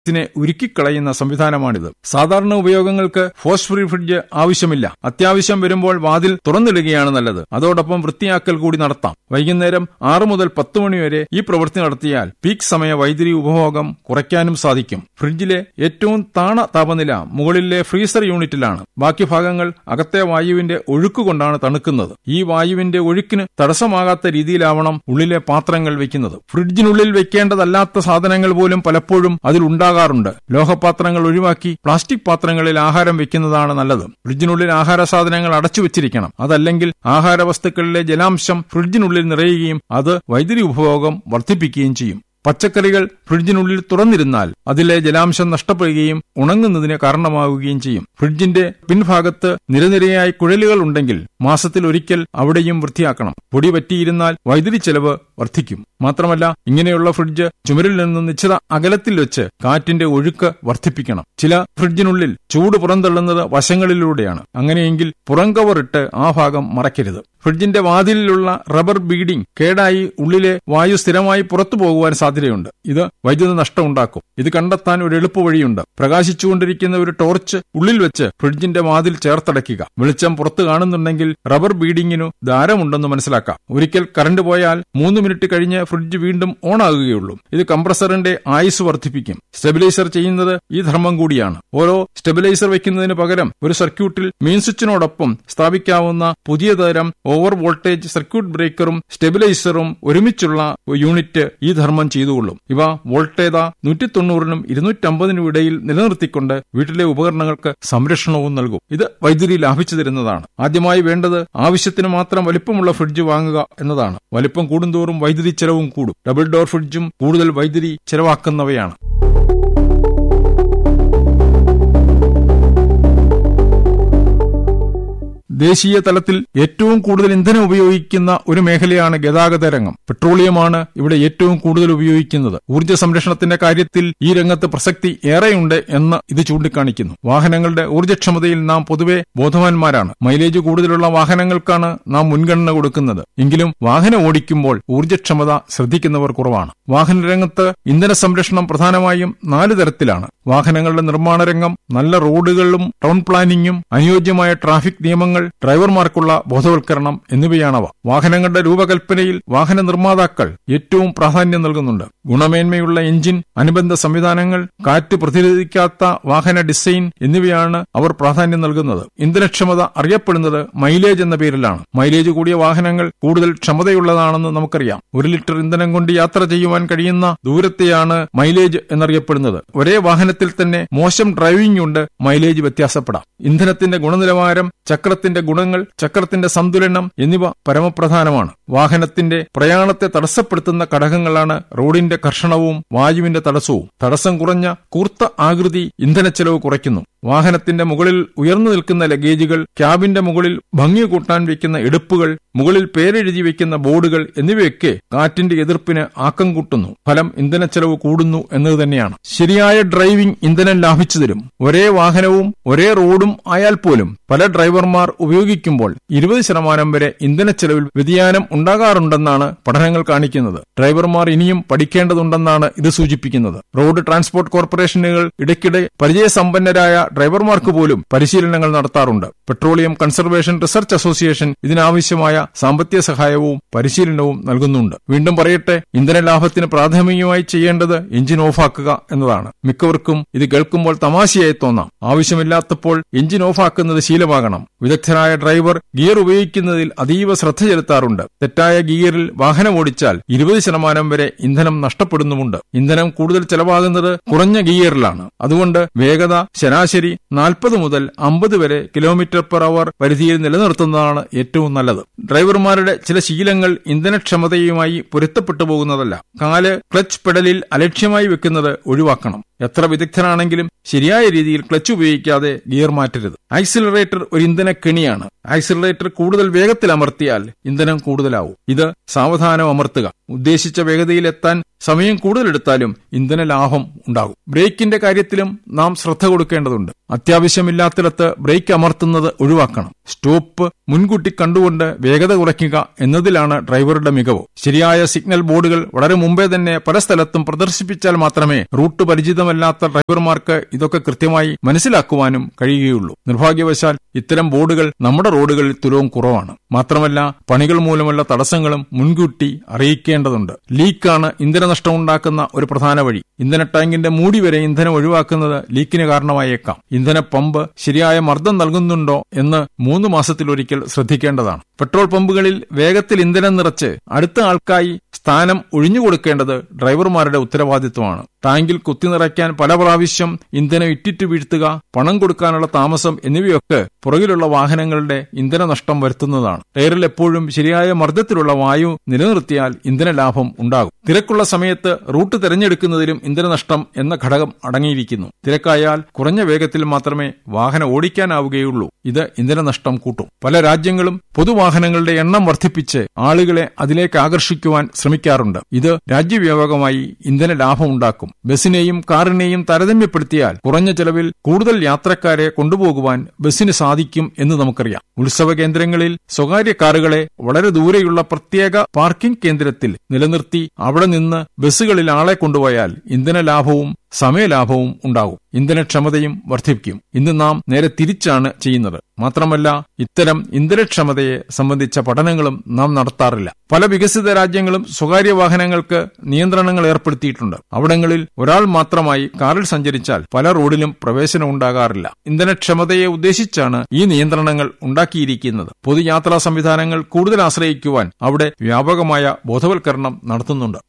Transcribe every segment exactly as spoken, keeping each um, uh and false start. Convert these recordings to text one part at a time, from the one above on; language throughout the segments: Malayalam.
നെ ഉരുക്കിക്കളയുന്ന സംവിധാനമാണിത്. സാധാരണ ഉപയോഗങ്ങൾക്ക് ഫോഴ്സ് ഫ്രീ ഫ്രിഡ്ജ് ആവശ്യമില്ല. അത്യാവശ്യം വരുമ്പോൾ വാതിൽ തുറന്നിടുകയാണ് നല്ലത്. അതോടൊപ്പം വൃത്തിയാക്കൽ കൂടി നടത്താം. വൈകുന്നേരം ആറ് മുതൽ പത്ത് മണിവരെ ഈ പ്രവൃത്തി നടത്തിയാൽ പീക്ക് സമയ വൈദ്യുതി ഉപഭോഗം കുറയ്ക്കാനും സാധിക്കും. ഫ്രിഡ്ജിലെ ഏറ്റവും താണ താപനില മുകളിലെ ഫ്രീസർ യൂണിറ്റിലാണ്. ബാക്കി ഭാഗങ്ങൾ അകത്തെ വായുവിന്റെ ഒഴുക്കുകൊണ്ടാണ് തണുക്കുന്നത്. ഈ വായുവിന്റെ ഒഴുക്കിന് തടസ്സമാകാത്ത രീതിയിലാവണം ഉള്ളിലെ പാത്രങ്ങൾ വെക്കുന്നത്. ഫ്രിഡ്ജിനുള്ളിൽ വെക്കേണ്ടതല്ലാത്ത സാധനങ്ങൾ പോലും പലപ്പോഴും അതിലുണ്ടാകാറുണ്ട്. ലോഹപാത്രങ്ങൾ ഒഴിവാക്കി പ്ലാസ്റ്റിക് പാത്രങ്ങളിൽ ആഹാരം വെക്കുന്നതാണ് നല്ലത്. ഫ്രിഡ്ജിനുള്ളിൽ ആഹാര സാധനങ്ങൾ അടച്ചുവെച്ചിരിക്കണം. അതല്ലെങ്കിൽ ആഹാര വസ്തുക്കളിലെ ജലാംശം ഫ്രിഡ്ജിനുള്ളിൽ നിറയുകയും അത് വൈദ്യുതി ഉപഭോഗം വർദ്ധിപ്പിക്കുകയും ചെയ്യും. പച്ചക്കറികൾ ഫ്രിഡ്ജിനുള്ളിൽ തുറന്നിരുന്നാൽ അതിലെ ജലാംശം നഷ്ടപ്പെടുകയും ഉണങ്ങുന്നതിന് കാരണമാവുകയും ചെയ്യും. ഫ്രിഡ്ജിന്റെ പിൻഭാഗത്ത് നിരനിരയായി കുഴലുകൾ ഉണ്ടെങ്കിൽ മാസത്തിൽ ഒരിക്കൽ അവിടെയും വൃത്തിയാക്കണം. പൊടി പറ്റിയിരുന്നാൽ വൈദ്യുതി ചെലവ് വർദ്ധിക്കും. മാത്രമല്ല, ഇങ്ങനെയുള്ള ഫ്രിഡ്ജ് ചുമരിൽ നിന്ന് നിശ്ചിത അകലത്തിൽ വെച്ച് കാറ്റിന്റെ ഒഴുക്ക് വർദ്ധിപ്പിക്കണം. ചില ഫ്രിഡ്ജിനുള്ളിൽ ചൂട് പുറന്തള്ളുന്നത് വശങ്ങളിലൂടെയാണ്. അങ്ങനെയെങ്കിൽ പുറംകവറിട്ട് ആ ഭാഗം മറയ്ക്കരുത്. ഫ്രിഡ്ജിന്റെ വാതിലിലുള്ള റബ്ബർ ബീഡിംഗ് കേടായി ഉള്ളിലെ വായു സ്ഥിരമായി പുറത്തു പോകുവാൻ സാധ്യതയുണ്ട്. ഇത് വൈദ്യുത നഷ്ടം ഉണ്ടാക്കും. ഇത് കണ്ടെത്താൻ ഒരു എളുപ്പവഴിയുണ്ട്. പ്രകാശിച്ചുകൊണ്ടിരിക്കുന്ന ഒരു ടോർച്ച് ഉള്ളിൽ വെച്ച് ഫ്രിഡ്ജിന്റെ വാതിൽ ചേർത്തടയ്ക്കുക. വെളിച്ചം പുറത്തു കാണുന്നുണ്ടെങ്കിൽ റബ്ബർ ബീഡിങ്ങിനു ധാരമുണ്ടെന്ന് മനസ്സിലാക്കാം. ഒരിക്കൽ കറണ്ട് പോയാൽ മൂന്ന് മിനിറ്റ് കഴിഞ്ഞ് ഫ്രിഡ്ജ് വീണ്ടും ഓൺ ആകുകയുള്ളൂ. ഇത് കംപ്രസറിന്റെ ആയുസ് വർദ്ധിപ്പിക്കും. സ്റ്റെബിലൈസർ ചെയ്യുന്നത് ഈ ധർമ്മം കൂടിയാണ്. ഓരോ സ്റ്റെബിലൈസർ വയ്ക്കുന്നതിന് പകരം ഒരു സർക്യൂട്ടിൽ മെയിൻ സ്വിച്ചിനോടൊപ്പം സ്ഥാപിക്കാവുന്ന പുതിയ തരം ഓവർ വോൾട്ടേജ് സർക്യൂട്ട് ബ്രേക്കറും സ്റ്റെബിലൈസറും ഒരുമിച്ചുള്ള യൂണിറ്റ് ഈ ധർമ്മം ചെയ്തുകൊള്ളും. ഇവ വോൾട്ടേജ നൂറ്റി തൊണ്ണൂറിനും ഇരുന്നൂറ്റമ്പതിനും ഇടയിൽ നിലനിർത്തിക്കൊണ്ട് വീട്ടിലെ ഉപകരണങ്ങൾക്ക് സംരക്ഷണവും നൽകും. ഇത് വൈദ്യുതി ലാഭിച്ചു തരുന്നതാണ്. ആദ്യമായി വേണ്ടത് ആവശ്യത്തിന് മാത്രം വലിപ്പമുള്ള ഫ്രിഡ്ജ് വാങ്ങുക എന്നതാണ്. വലിപ്പം കൂടുന്തോറും വൈദ്യുതി ചെലവും കൂടും. ഡബിൾ ഡോർ ഫ്രിഡ്ജും കൂടുതൽ വൈദ്യുതി ചെലവാക്കുന്നവയാണ്. ദേശീയ തലത്തിൽ ഏറ്റവും കൂടുതൽ ഇന്ധനം ഉപയോഗിക്കുന്ന ഒരു മേഖലയാണ് ഗതാഗത രംഗം. പെട്രോളിയമാണ് ഇവിടെ ഏറ്റവും കൂടുതൽ ഉപയോഗിക്കുന്നത്. ഊർജ്ജ സംരക്ഷണത്തിന്റെ കാര്യത്തിൽ ഈ രംഗത്ത് പ്രസക്തി ഏറെയുണ്ട് എന്ന് ഇത് ചൂണ്ടിക്കാണിക്കുന്നു. വാഹനങ്ങളുടെ ഊർജ്ജക്ഷമതയിൽ നാം പൊതുവെ ബോധവാന്മാരാണ്. മൈലേജ് കൂടുതലുള്ള വാഹനങ്ങൾക്കാണ് നാം മുൻഗണന കൊടുക്കുന്നത്. എങ്കിലും വാഹനം ഓടിക്കുമ്പോൾ ഊർജ്ജക്ഷമത ശ്രദ്ധിക്കുന്നവർ കുറവാണ്. വാഹന രംഗത്ത് ഇന്ധന സംരക്ഷണം പ്രധാനമായും നാല് തരത്തിലാണ്. വാഹനങ്ങളുടെ നിർമ്മാണ രംഗം, നല്ല റോഡുകളും ടൗൺ പ്ലാനിംഗും, അനുയോജ്യമായ ട്രാഫിക് നിയമങ്ങൾ, ഡ്രൈവർമാർക്കുള്ള ബോധവൽക്കരണം എന്നിവയാണവ. വാഹനങ്ങളുടെ രൂപകൽപ്പനയിൽ വാഹന നിർമ്മാതാക്കൾ ഏറ്റവും പ്രാധാന്യം നൽകുന്നുണ്ട്. ഗുണമേന്മയുള്ള എഞ്ചിൻ, അനുബന്ധ സംവിധാനങ്ങൾ, കാറ്റ് പ്രതിരോധിക്കാത്ത വാഹന ഡിസൈൻ എന്നിവയാണ് അവർ പ്രാധാന്യം നൽകുന്നത്. ഇന്ധനക്ഷമത അറിയപ്പെടുന്നത് മൈലേജ് എന്ന പേരിലാണ്. മൈലേജ് കൂടിയ വാഹനങ്ങൾ കൂടുതൽ ക്ഷമതയുള്ളതാണെന്ന് നമുക്കറിയാം. ഒരു ലിറ്റർ ഇന്ധനം കൊണ്ട് യാത്ര ചെയ്യുവാൻ കഴിയുന്ന ദൂരത്തെയാണ് മൈലേജ് എന്നറിയപ്പെടുന്നത്. ഒരേ വാഹനത്തിൽ തന്നെ മോശം ഡ്രൈവിംഗ് കൊണ്ട് മൈലേജ് വ്യത്യാസപ്പെടാം. ഇന്ധനത്തിന്റെ ഗുണനിലവാരം, ചക്രത്തിന്റെ ഗുണങ്ങൾ, ചക്രത്തിന്റെ സന്തുലനം എന്നിവ പരമപ്രധാനമാണ്. വാഹനത്തിന്റെ പ്രയാണത്തെ തടസ്സപ്പെടുത്തുന്ന ഘടകങ്ങളാണ് റോഡിന്റെ കർഷണവും വായുവിന്റെ തടസ്സവും. തടസ്സം കുറഞ്ഞ കൂർത്ത ആകൃതി ഇന്ധനച്ചെലവ് കുറയ്ക്കുന്നു. വാഹനത്തിന്റെ മുകളിൽ ഉയർന്നു നിൽക്കുന്ന ലഗേജുകൾ, ക്യാബിന്റെ മുകളിൽ ഭംഗി കൂട്ടാൻ വയ്ക്കുന്ന എടുപ്പുകൾ, മുകളിൽ പേരെഴുതി വയ്ക്കുന്ന ബോർഡുകൾ എന്നിവയൊക്കെ കാറ്റിന്റെ എതിർപ്പിന് ആക്കം കൂട്ടുന്നു. ഫലം ഇന്ധനച്ചെലവ് കൂടുന്നു എന്നത് തന്നെയാണ്. ശരിയായ ഡ്രൈവിംഗ് ഇന്ധനം ലാഭിച്ചു തരും. ഒരേ വാഹനവും ഒരേ റോഡും ആയാൽ പോലും പല ഡ്രൈവർമാർ ഉപയോഗിക്കുമ്പോൾ ഇരുപത് ശതമാനം വരെ ഇന്ധനച്ചെലവിൽ വ്യതിയാനം ഉണ്ടാകാറുണ്ടെന്നാണ് പഠനങ്ങൾ കാണിക്കുന്നത്. ഡ്രൈവർമാർ ഇനിയും പഠിക്കേണ്ടതുണ്ടെന്നാണ് ഇത് സൂചിപ്പിക്കുന്നത്. റോഡ് ട്രാൻസ്പോർട്ട് കോർപ്പറേഷനുകൾ ഇടയ്ക്കിടെ പരിചയസമ്പന്നരായ ഡ്രൈവർമാർക്ക് പോലും പരിശീലനങ്ങൾ നടത്താറുണ്ട്. പെട്രോളിയം കൺസർവേഷൻ റിസർച്ച് അസോസിയേഷൻ ഇതിനാവശ്യമായ സാമ്പത്തിക സഹായവും പരിശീലനവും നൽകുന്നുണ്ട്. വീണ്ടും പറയട്ടെ, ഇന്ധന ലാഭത്തിന് പ്രാഥമികമായി ചെയ്യേണ്ടത് എഞ്ചിൻ ഓഫാക്കുക എന്നതാണ്. മിക്കവർക്കും ഇത് കേൾക്കുമ്പോൾ തമാശയായി തോന്നാം. ആവശ്യമില്ലാത്തപ്പോൾ എഞ്ചിൻ ഓഫാക്കുന്നത് ശീലമാകണം. വിദഗ്ധനായ ഡ്രൈവർ ഗിയർ ഉപയോഗിക്കുന്നതിൽ അതീവ ശ്രദ്ധ ചെലുത്താറുണ്ട്. തെറ്റായ ഗിയറിൽ വാഹനം ഓടിച്ചാൽ ഇരുപത് ശതമാനം വരെ ഇന്ധനം നഷ്ടപ്പെടുന്നുമുണ്ട്. ഇന്ധനം കൂടുതൽ ചെലവാകുന്നത് കുറഞ്ഞ ഗിയറിലാണ്. അതുകൊണ്ട് വേഗത ശരാശരി നാൽപ്പത് മുതൽ അമ്പത് വരെ കിലോമീറ്റർ പെർ അവർ പരിധിയിൽ നിലനിർത്തുന്നതാണ് ഏറ്റവും നല്ലത്. ഡ്രൈവർമാരുടെ ചില ശീലങ്ങൾ ഇന്ധനക്ഷമതയുമായി പൊരുത്തപ്പെട്ടു പോകുന്നതല്ല. കാല് ക്ലച്ച് പെഡലിൽ അലക്ഷ്യമായി വെക്കുന്നത് ഒഴിവാക്കണം. എത്ര വിദഗ്ധനാണെങ്കിലും ശരിയായ രീതിയിൽ ക്ലച്ച് ഉപയോഗിക്കാതെ ഗിയർ മാറ്റരുത്. ആക്സിലറേറ്റർ ഒരു ഇന്ധന കെണിയാണ്. ആക്സിലറേറ്റർ കൂടുതൽ വേഗത്തിൽ അമർത്തിയാൽ ഇന്ധനം കൂടുതലാവും. ഇത് സാവധാനം അമർത്തുക. ഉദ്ദേശിച്ച വേഗതയിൽ എത്താൻ സമയം കൂടുതലെടുത്താലും ഇന്ധന ലാഭം ഉണ്ടാകും. ബ്രേക്കിന്റെ കാര്യത്തിലും നാം ശ്രദ്ധ കൊടുക്കേണ്ടതുണ്ട്. അത്യാവശ്യമില്ലാത്തിടത്ത് ബ്രേക്ക് അമർത്തുന്നത് ഒഴിവാക്കണം. സ്റ്റോപ്പ് മുൻകൂട്ടി കണ്ടുകൊണ്ട് വേഗത കുറയ്ക്കുക എന്നതിലാണ് ഡ്രൈവറുടെ മികവ്. ശരിയായ സിഗ്നൽ ബോർഡുകൾ വളരെ മുമ്പേ തന്നെ പല സ്ഥലത്തും പ്രദർശിപ്പിച്ചാൽ മാത്രമേ റൂട്ട് പരിചിതമല്ലാത്ത ഡ്രൈവർമാർക്ക് ഇതൊക്കെ കൃത്യമായി മനസ്സിലാക്കുവാനും കഴിയുകയുള്ളൂ. നിർഭാഗ്യവശാൽ ഇത്തരം ബോർഡുകൾ നമ്മുടെ റോഡുകളിൽ തുലവും കുറവാണ്. മാത്രമല്ല, പണികൾ മൂലമുള്ള തടസ്സങ്ങളും മുൻകൂട്ടി അറിയിക്കേണ്ടതുണ്ട്. ലീക്കാണ് ഇന്ധനനഷ്ടം ഉണ്ടാക്കുന്ന ഒരു പ്രധാന വഴി. ഇന്ധന ടാങ്കിന്റെ മൂടി വരെ ഇന്ധനം ഒഴിവാക്കുന്നത് ലീക്കിന് കാരണമായേക്കാം. ഇന്ധന പമ്പ് ശരിയായ മർദ്ദം നൽകുന്നുണ്ടോ എന്ന് മൂന്ന് മാസത്തിലൊരിക്കൽ ശ്രദ്ധിക്കേണ്ടതാണ്. പെട്രോൾ പമ്പുകളിൽ വേഗത്തിൽ ഇന്ധനം നിറച്ച് അടുത്ത ആൾക്കായി സ്ഥാനം ഒഴിഞ്ഞുകൊടുക്കേണ്ടത് ഡ്രൈവർമാരുടെ ഉത്തരവാദിത്വമാണ്. ടാങ്കിൽ കുത്തി നിറയ്ക്കാൻ പല പ്രാവശ്യം ഇന്ധനം ഇറ്റിറ്റ് വീഴ്ത്തുക, പണം കൊടുക്കാനുള്ള താമസം എന്നിവയൊക്കെ പുറകിലുള്ള വാഹനങ്ങളുടെ ഇന്ധന നഷ്ടം വരുത്തുന്നതാണ്. ടയറിൽ എപ്പോഴും ശരിയായ മർദ്ദത്തിലുള്ള വായു നിലനിർത്തിയാൽ ഇന്ധന ലാഭം ഉണ്ടാകും. തിരക്കുള്ള സമയത്ത് റൂട്ട് തിരഞ്ഞെടുക്കുന്നതിലും ഇന്ധനനഷ്ടം എന്ന ഘടകം അടങ്ങിയിരിക്കുന്നു. തിരക്കായാൽ കുറഞ്ഞ വേഗത്തിൽ മാത്രമേ വാഹനം ഓടിക്കാനാവുകയുള്ളൂ. ഇത് ഇന്ധനനഷ്ടം കൂട്ടും. പല രാജ്യങ്ങളും പൊതുവാഹനങ്ങളുടെ എണ്ണം വർദ്ധിപ്പിച്ച് ആളുകളെ അതിലേക്ക് ആകർഷിക്കുവാൻ ശ്രമിക്കാറുണ്ട്. ഇത് രാജ്യവ്യാപകമായി ഇന്ധന ലാഭം ഉണ്ടാക്കും. ബസിനെയും കാറിനെയും താരതമ്യപ്പെടുത്തിയാൽ കുറഞ്ഞ ചെലവിൽ കൂടുതൽ യാത്രക്കാരെ കൊണ്ടുപോകുവാൻ ബസിന് സാധിക്കും എന്ന് നമുക്കറിയാം. ഉത്സവ കേന്ദ്രങ്ങളിൽ സ്വകാര്യ കാറുകളെ വളരെ ദൂരെയുള്ള പ്രത്യേക പാർക്കിംഗ് കേന്ദ്രത്തിൽ നിലനിർത്തി അവിടെ നിന്ന് ബസ്സുകളിൽ ആളെ കൊണ്ടുപോയാൽ ഇന്ധന ലാഭവും സമയലാഭവും ഉണ്ടാകും. ഇന്ധനക്ഷമതയും വർദ്ധിപ്പിക്കും. ഇന്ന് നാം നേരെ തിരിച്ചാണ് ചെയ്യുന്നത്. മാത്രമല്ല, ഇത്തരം ഇന്ധനക്ഷമതയെ സംബന്ധിച്ച പഠനങ്ങളും നാം നടത്താറില്ല. പല വികസിത രാജ്യങ്ങളും സ്വകാര്യ വാഹനങ്ങൾക്ക് നിയന്ത്രണങ്ങൾ ഏർപ്പെടുത്തിയിട്ടുണ്ട്. അവിടങ്ങളിൽ ഒരാൾ മാത്രമായി കാറിൽ സഞ്ചരിച്ചാൽ പല റോഡിലും പ്രവേശനം ഉണ്ടാകാറില്ല. ഇന്ധനക്ഷമതയെ ഉദ്ദേശിച്ചാണ് ഈ നിയന്ത്രണങ്ങൾ ഉണ്ടാക്കിയിരിക്കുന്നത്. പൊതുയാത്രാ സംവിധാനങ്ങൾ കൂടുതൽ ആശ്രയിക്കുവാൻ അവിടെ വ്യാപകമായ ബോധവൽക്കരണം നടത്തുന്നുണ്ട്.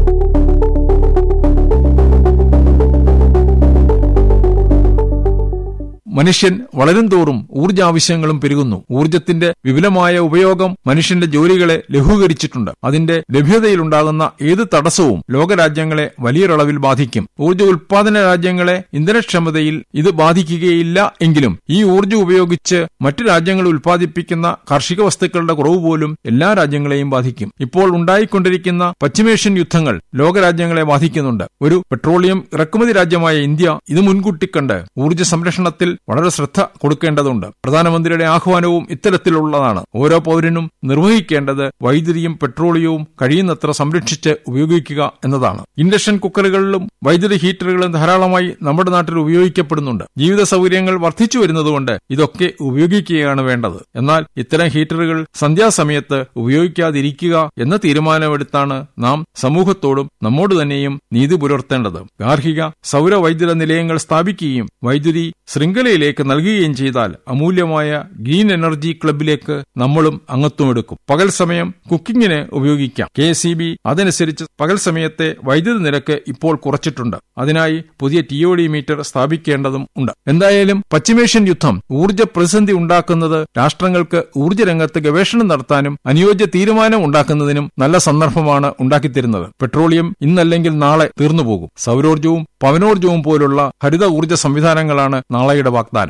മനുഷ്യൻ വളരുംതോറും ഊർജ്ജാവശ്യങ്ങളും പെരുകുന്നു. ഊർജ്ജത്തിന്റെ വിപുലമായ ഉപയോഗം മനുഷ്യന്റെ ജോലികളെ ലഘൂകരിച്ചിട്ടുണ്ട്. അതിന്റെ ലഭ്യതയിലുണ്ടാകുന്ന ഏത് തടസ്സവും ലോകരാജ്യങ്ങളെ വലിയൊരളവിൽ ബാധിക്കും. ഊർജ്ജ ഉൽപാദന രാജ്യങ്ങളെ ഇന്ധനക്ഷമതയിൽ ഇത് ബാധിക്കുകയില്ല എങ്കിലും ഈ ഊർജ്ജം ഉപയോഗിച്ച് മറ്റു രാജ്യങ്ങൾ ഉൽപ്പാദിപ്പിക്കുന്ന കാർഷിക വസ്തുക്കളുടെ കുറവ് പോലും എല്ലാ രാജ്യങ്ങളെയും ബാധിക്കും. ഇപ്പോൾ ഉണ്ടായിക്കൊണ്ടിരിക്കുന്ന പശ്ചിമേഷ്യൻ യുദ്ധങ്ങൾ ലോകരാജ്യങ്ങളെ ബാധിക്കുന്നുണ്ട്. ഒരു പെട്രോളിയം ഇറക്കുമതി രാജ്യമായ ഇന്ത്യ ഇത് മുൻകൂട്ടി കണ്ട് ഊർജ്ജ സംരക്ഷണത്തിൽ വളരെ ശ്രദ്ധ കൊടുക്കേണ്ടതുണ്ട്. പ്രധാനമന്ത്രിയുടെ ആഹ്വാനവും ഇത്തരത്തിലുള്ളതാണ്. ഓരോ പൗരനും നിർവഹിക്കേണ്ടത് വൈദ്യുതിയും പെട്രോളിയവും കഴിയുന്നത്ര സംരക്ഷിച്ച് ഉപയോഗിക്കുക എന്നതാണ്. ഇൻഡക്ഷൻ കുക്കറുകളിലും വൈദ്യുതി ഹീറ്ററുകളും ധാരാളമായി നമ്മുടെ നാട്ടിൽ ഉപയോഗിക്കപ്പെടുന്നുണ്ട്. ജീവിത സൗകര്യങ്ങൾ വർദ്ധിച്ചു വരുന്നതുകൊണ്ട് ഇതൊക്കെ ഉപയോഗിക്കുകയാണ് വേണ്ടത്. എന്നാൽ ഇത്തരം ഹീറ്ററുകൾ സന്ധ്യാസമയത്ത് ഉപയോഗിക്കാതിരിക്കുക എന്ന തീരുമാനമെടുത്താണ് നാം സമൂഹത്തോടും നമ്മോട് തന്നെയും നീതി പുലർത്തേണ്ടത്. ഗാർഹിക സൗര വൈദ്യുത നിലയങ്ങൾ സ്ഥാപിക്കുകയും വൈദ്യുതി ശൃംഖലയിലേക്ക് നൽകുകയും ചെയ്താൽ അമൂല്യമായ ഗ്രീൻ എനർജി ക്ലബിലേക്ക് നമ്മളും അംഗത്വമെടുക്കും. പകൽ സമയം കുക്കിങ്ങിന് ഉപയോഗിക്കാം. കെ എസ് ഇ ബി അതനുസരിച്ച് പകൽ സമയത്തെ വൈദ്യുതി നിരക്ക് ഇപ്പോൾ കുറച്ചിട്ടുണ്ട്. അതിനായി പുതിയ ടി ഒ ഡി മീറ്റർ സ്ഥാപിക്കേണ്ടതും ഉണ്ട്. എന്തായാലും പശ്ചിമേഷ്യൻ യുദ്ധം ഊർജ്ജ പ്രതിസന്ധി ഉണ്ടാക്കുന്നത് രാഷ്ട്രങ്ങൾക്ക് ഊർജ്ജരംഗത്ത് ഗവേഷണം നടത്താനും അനുയോജ്യ തീരുമാനം ഉണ്ടാക്കുന്നതിനും നല്ല സന്ദർഭമാണ് ഉണ്ടാക്കിത്തരുന്നത്. പെട്രോളിയം ഇന്നല്ലെങ്കിൽ നാളെ തീർന്നുപോകും. സൗരോർജ്ജവും പവനോർജ്ജവും പോലുള്ള ഹരിത ഊർജ്ജ സംവിധാനങ്ങളാണ് നാളെയുടെ വാഗ്ദാനം.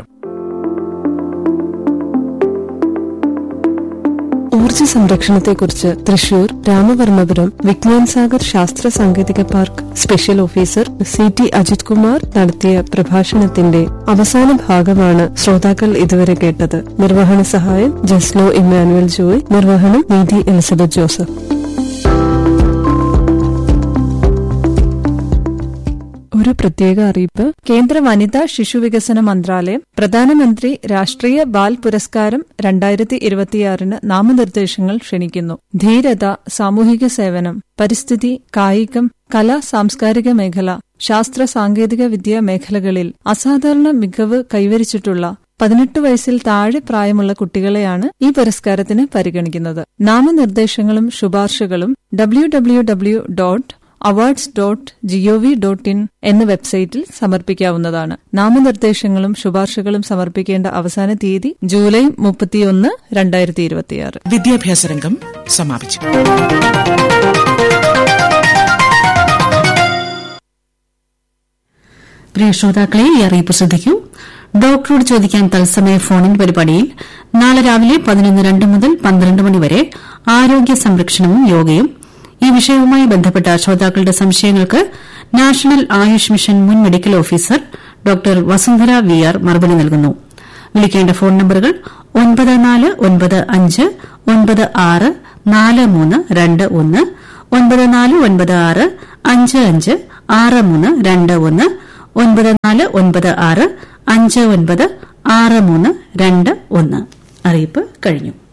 ഊർജ്ജ സംരക്ഷണത്തെക്കുറിച്ച് തൃശൂർ രാമവർമ്മപുരം വിജ്ഞാൻ സാഗർ ശാസ്ത്ര സാങ്കേതിക park special officer C T Ajith Kumar നടത്തിയ പ്രഭാഷണത്തിന്റെ അവസാന ഭാഗമാണ് ശ്രോതാക്കൾ ഇതുവരെ കേട്ടത്. നിർവഹണ സഹായം ജസ്ലോ ഇമ്മാനുവൽ ജോയ്. നിർവഹണം നീതി എലിസബത്ത് ജോസഫ്. ഒരു പ്രത്യേക അറിയിപ്പ്. കേന്ദ്ര വനിതാ ശിശുവികസന മന്ത്രാലയം പ്രധാനമന്ത്രി രാഷ്ട്രീയ ബാൽ പുരസ്കാരം രണ്ടായിരത്തി ഇരുപത്തിയാറിന് നാമനിർദ്ദേശങ്ങൾ ക്ഷണിക്കുന്നു. ധീരത, സാമൂഹിക സേവനം, പരിസ്ഥിതി, കായികം, കല, സാംസ്കാരിക മേഖല, ശാസ്ത്ര സാങ്കേതിക വിദ്യാ മേഖലകളിൽ അസാധാരണ മികവ് കൈവരിച്ചിട്ടുള്ള പതിനെട്ട് വയസ്സിൽ താഴെ പ്രായമുള്ള കുട്ടികളെയാണ് ഈ പുരസ്കാരത്തിന് പരിഗണിക്കുന്നത്. നാമനിർദ്ദേശങ്ങളും ശുപാർശകളും W W W dot awards dot G O V dot in എന്ന വെബ്സൈറ്റിൽ സമർപ്പിക്കാവുന്നതാണ്. നാമനിർദ്ദേശങ്ങളും ശുപാർശകളും സമർപ്പിക്കേണ്ട അവസാന തീയതി ജൂലൈ മുപ്പത്തിയൊന്ന് രണ്ടായിരത്തി ഇരുപത്തിയാറ്. വിദ്യാഭ്യാസ രംഗം സമാപിച്ചു. പ്രിയ ശ്രോതാക്കളെ, ഈ അറിയിപ്പ് ശ്രദ്ധിക്കൂ. ഡോക്ടറോട് ചോദിക്കാൻ തത്സമയ ഫോണിൻ പരിപാടിയിൽ നാളെ രാവിലെ പതിനൊന്ന് രണ്ട് മുതൽ പന്ത്രണ്ട് മണിവരെ ആരോഗ്യ സംരക്ഷണവും യോഗയും ഈ വിഷയവുമായി ബന്ധപ്പെട്ട ശ്രോതാക്കളുടെ സംശയങ്ങൾക്ക് നാഷണൽ ആയുഷ് മിഷൻ മുൻ medical officer doctor Vasundhara V R മറുപടി നൽകുന്നു. വിളിക്കേണ്ട ഫോൺ നമ്പറുകൾ ഒൻപത് നാല് ഒൻപത് അഞ്ച് ഒൻപത് ആറ് നാല് മൂന്ന് രണ്ട് ഒന്ന്, ഒൻപത് നാല് ഒൻപത് ആറ് അഞ്ച് അഞ്ച് ആറ് മൂന്ന് രണ്ട് ഒന്ന്, ഒൻപത് നാല് ഒൻപത് ആറ് അഞ്ച് ഒൻപത് ആറ് മൂന്ന് രണ്ട് ഒന്ന്. അറിയിപ്പ് കഴിഞ്ഞു.